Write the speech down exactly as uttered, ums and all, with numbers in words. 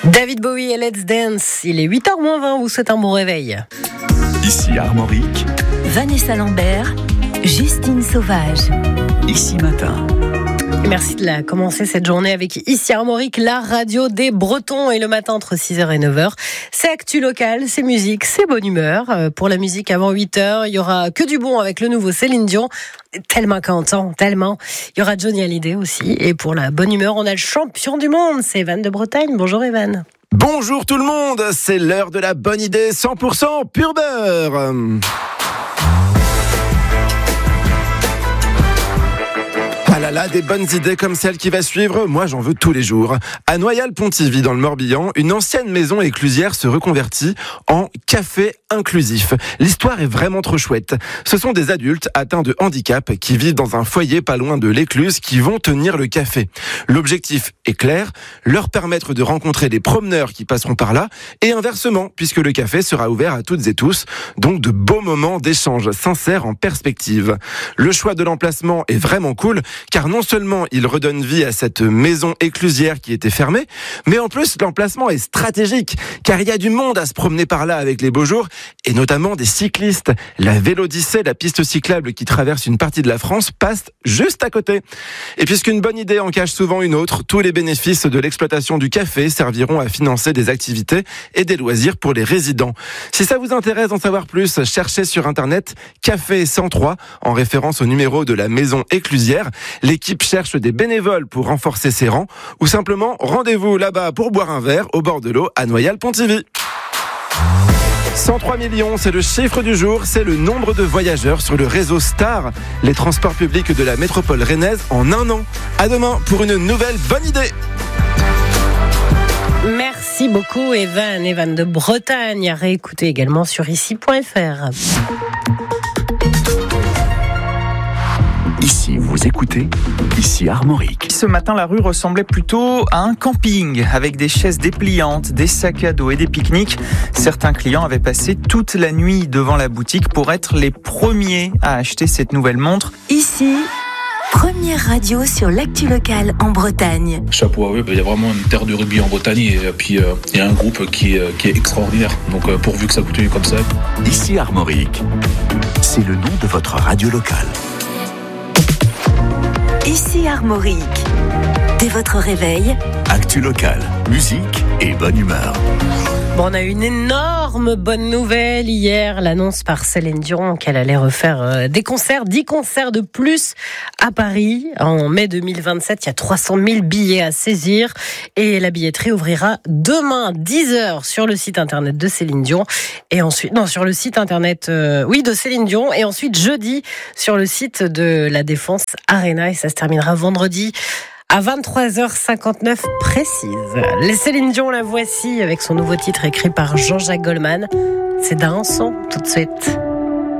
David Bowie et Let's Dance. Il est huit heures moins vingt, vous souhaite un bon réveil. Ici Armorique. Vanessa Lambert, Justine Sauvage. Ici Matin. Merci de la commencer cette journée avec Ici Armorique, la radio des Bretons. Et le matin entre six heures et neuf heures, c'est actu local, c'est musique, c'est bonne humeur. Pour la musique avant huit heures, il y aura que du bon avec le nouveau Céline Dion. Tellement content, tellement. Il y aura Johnny Hallyday aussi. Et pour la bonne humeur, on a le champion du monde, c'est Evan de Bretagne. Bonjour Evan. Bonjour tout le monde, c'est l'heure de la bonne idée cent pour cent pur beurre. Ah là là, des bonnes idées comme celle qui va suivre, moi j'en veux tous les jours. À Noyal-Pontivy, dans le Morbihan, une ancienne maison éclusière se reconvertit en café inclusif. L'histoire est vraiment trop chouette. Ce sont des adultes atteints de handicap qui vivent dans un foyer pas loin de l'écluse qui vont tenir le café. L'objectif est clair, leur permettre de rencontrer des promeneurs qui passeront par là et inversement, puisque le café sera ouvert à toutes et tous, donc de beaux moments d'échange sincères en perspective. Le choix de l'emplacement est vraiment cool, car non seulement il redonne vie à cette maison éclusière qui était fermée, mais en plus l'emplacement est stratégique, car il y a du monde à se promener par là avec les beaux jours, et notamment des cyclistes. La Vélodyssée, la piste cyclable qui traverse une partie de la France, passe juste à côté. Et puisqu'une bonne idée en cache souvent une autre, tous les bénéfices de l'exploitation du café serviront à financer des activités et des loisirs pour les résidents. Si ça vous intéresse d'en savoir plus, cherchez sur internet Café cent trois, en référence au numéro de la maison éclusière. L'équipe cherche des bénévoles pour renforcer ses rangs, ou simplement rendez-vous là-bas pour boire un verre au bord de l'eau à Noyal-Pontivy. cent trois millions, c'est le chiffre du jour, c'est le nombre de voyageurs sur le réseau Star, les transports publics de la métropole rennaise en un an. À demain pour une nouvelle bonne idée. Merci beaucoup Evan, Evan de Bretagne, à réécouter également sur ici point f r. Ici, vous écoutez, ici Armorique. Ce matin, la rue ressemblait plutôt à un camping, avec des chaises dépliantes, des sacs à dos et des pique-niques. Certains clients avaient passé toute la nuit devant la boutique pour être les premiers à acheter cette nouvelle montre. Ici, première radio sur l'actu locale en Bretagne. Chapeau à eux, il y a vraiment une terre de rugby en Bretagne et puis euh, il y a un groupe qui, euh, qui est extraordinaire. Donc euh, pourvu que ça continue comme ça. Ici Armorique, c'est le nom de votre radio locale. Ici Armorique. Dès votre réveil, actu locale, musique et bonne humeur. Bon, on a eu une énorme bonne nouvelle hier, l'annonce par Céline Dion qu'elle allait refaire des concerts, dix concerts de plus à Paris en mai deux mille vingt-sept. Il y a trois cent mille billets à saisir et la billetterie ouvrira demain dix heures sur le site internet de Céline Dion et ensuite, non, sur le site internet, euh, oui, de Céline Dion et ensuite jeudi sur le site de la Défense Arena et ça se terminera vendredi à vingt-trois heures cinquante-neuf précise. Les Céline Dion, la voici avec son nouveau titre écrit par Jean-Jacques Goldman. C'est dansant tout de suite.